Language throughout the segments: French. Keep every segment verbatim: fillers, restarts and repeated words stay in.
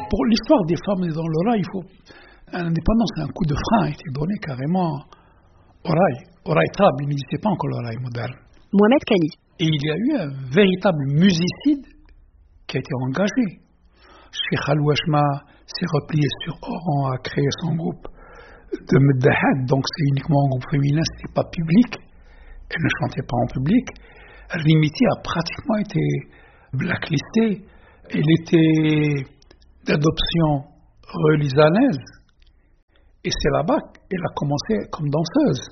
pour l'histoire des femmes dans le rail, il faut l'indépendance, un coup de frein a été donné carrément au rail, au rail trab, il n'existait pas encore le rail moderne. Mohamed Kali. Et il y a eu un véritable musicide qui a été engagé. Cheikh Al-Washma s'est replié sur Oran, a créé son groupe de Meddahat, donc c'est uniquement un groupe féminin, c'était pas public, elle ne chantait pas en public. Rimiti a pratiquement été blacklistée, elle était d'adoption relisanaise, et c'est là-bas qu'elle a commencé comme danseuse.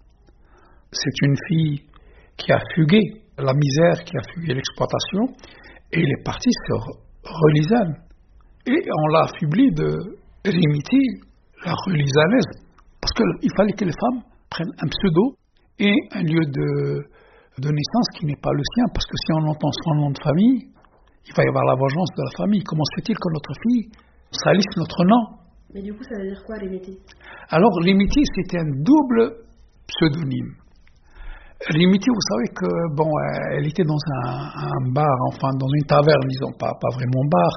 C'est une fille qui a fugué la misère, qui a fugué l'exploitation, et elle est partie sur relisane. Et on l'a affublée de Rimiti, la relisanaise, parce qu'il fallait que les femmes prennent un pseudo et un lieu de, de naissance qui n'est pas le sien, parce que si on entend son nom de famille, il va y avoir la vengeance de la famille. Comment se fait-il que notre fille salisse notre nom? Mais du coup, ça veut dire quoi, Rimiti? Alors, Rimiti, c'était un double pseudonyme. Rimiti, vous savez que, bon, elle était dans un, un bar, enfin, dans une taverne, disons, pas, pas vraiment bar,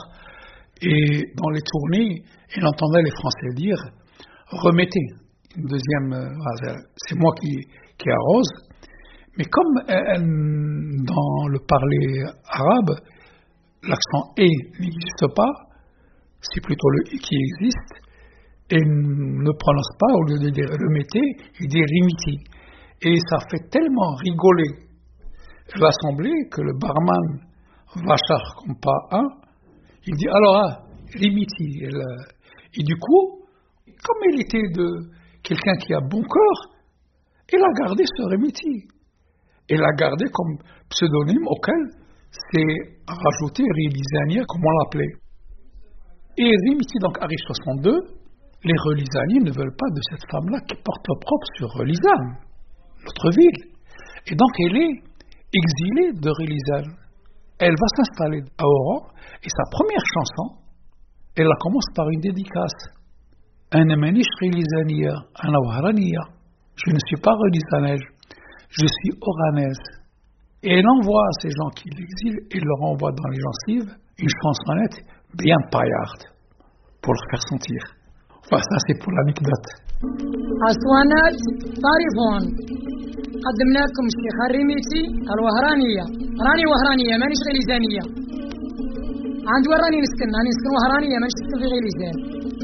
et dans les tournées, elle entendait les Français dire « remettez ». Une deuxième, euh, c'est moi qui, qui arrose, mais comme elle, dans le parler arabe, l'accent « et » n'existe pas, c'est plutôt le « et » qui existe, et ne prononce pas, au lieu de dire « remettez », il dit « rimiti ». Et ça fait tellement rigoler l'assemblée que le barman Vachar comme pas un, il dit alors ah, rimiti. Et, et du coup, comme elle était de quelqu'un qui a bon corps, elle a gardé ce rimiti. Elle l'a gardé comme pseudonyme auquel c'est rajouté Relisania, comme on l'appelait. Et Rimiti donc arrive soixante-deux, les Relisaniens ne veulent pas de cette femme-là qui porte le propre sur Relisane, notre ville. Et donc elle est exilée de Relisane. Elle va s'installer à Oran, et sa première chanson, elle la commence par une dédicace. Ana manish Relisania, ana wahrania. Je ne suis pas relisanaise, je suis oranaise. Et elle envoie à ces gens qui l'exilent, et leur envoie dans les gencives une chansonnette bien paillarde pour leur faire sentir. Enfin, ça c'est pour l'anecdote. أسوانات تعرفون قدمنا لكم الشيخ الرميتي الوهرانية راني وهرانية مانيش غيليزانية عند وين راني نسكن راني نسكن وهرانية مانيش نسكن في غيليزان